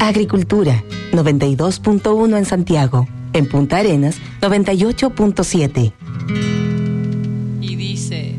Agricultura, 92.1 en Santiago. En Punta Arenas, 98.7. Y dice...